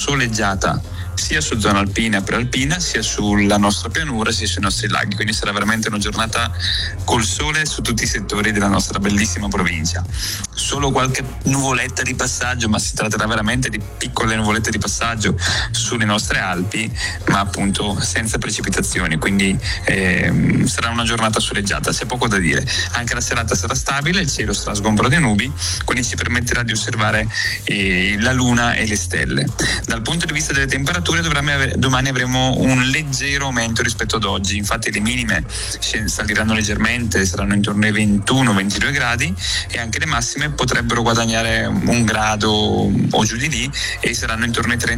soleggiata sia su zona alpina e prealpina, sia sulla nostra pianura, sia sui nostri laghi, quindi sarà veramente una giornata col sole su tutti i settori della nostra bellissima provincia. Solo qualche nuvoletta di passaggio, ma si tratterà veramente di piccole nuvolette di passaggio sulle nostre Alpi, ma appunto senza precipitazioni, quindi sarà una giornata soleggiata, c'è poco da dire. Anche la serata sarà stabile, il cielo sarà sgombro di nubi, quindi ci permetterà di osservare la luna e le stelle. Dal punto di vista delle temperature, domani avremo un leggero aumento rispetto ad oggi, infatti le minime saliranno leggermente, saranno intorno ai 21-22 gradi, e anche le massime potrebbero guadagnare un grado o giù di lì e saranno intorno ai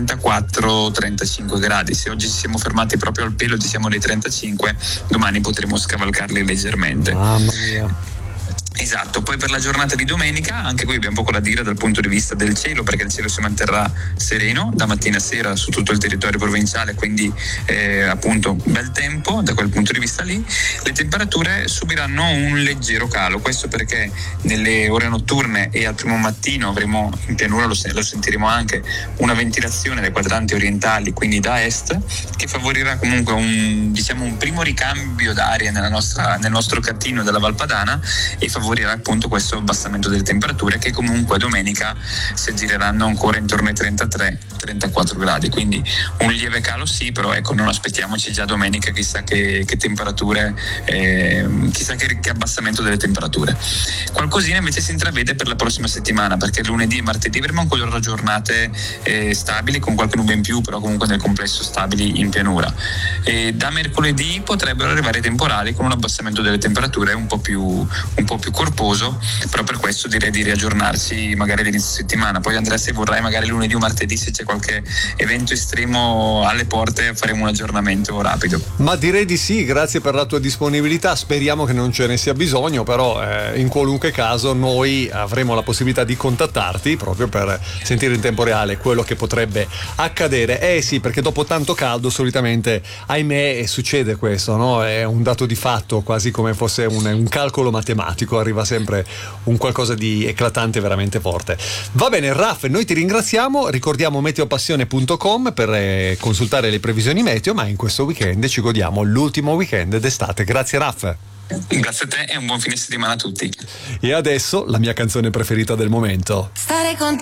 34-35 gradi. Se oggi ci siamo fermati proprio al pelo, diciamo dei 35, domani potremo scavalcarli leggermente. Mamma mia. Esatto, poi per la giornata di domenica anche qui abbiamo poco da dire dal punto di vista del cielo, perché il cielo si manterrà sereno da mattina a sera su tutto il territorio provinciale, quindi appunto bel tempo da quel punto di vista lì. Le temperature subiranno un leggero calo, questo perché nelle ore notturne e al primo mattino avremo in pianura, lo sentiremo anche, una ventilazione dai quadranti orientali, quindi da est, che favorirà comunque un primo ricambio d'aria nel nostro catino della Valpadana e favorirà appunto questo abbassamento delle temperature, che comunque domenica si aggireranno ancora intorno ai 33-34 gradi, quindi un lieve calo sì, però ecco, non aspettiamoci già domenica chissà che temperature, chissà che abbassamento delle temperature. Qualcosina invece si intravede per la prossima settimana, perché lunedì e martedì avremo ancora giornate stabili, con qualche nube in più, però comunque nel complesso stabili in pianura. E da mercoledì potrebbero arrivare temporali con un abbassamento delle temperature un po' più corposo, però per questo direi di riaggiornarsi magari all'inizio settimana. Poi Andrea, se vorrai magari lunedì o martedì, se c'è qualche evento estremo alle porte, faremo un aggiornamento rapido. Ma direi di sì, grazie per la tua disponibilità, speriamo che non ce ne sia bisogno, però in qualunque caso noi avremo la possibilità di contattarti proprio per sentire in tempo reale quello che potrebbe accadere. Sì, perché dopo tanto caldo solitamente, ahimè, succede questo, no? È un dato di fatto, quasi come fosse un calcolo matematico, arriva sempre un qualcosa di eclatante, veramente forte. Va bene Raff, noi ti ringraziamo, ricordiamo meteopassione.com per consultare le previsioni meteo, ma in questo weekend ci godiamo l'ultimo weekend d'estate. Grazie Raff. Grazie a te e un buon fine settimana a tutti. E adesso la mia canzone preferita del momento. Stare con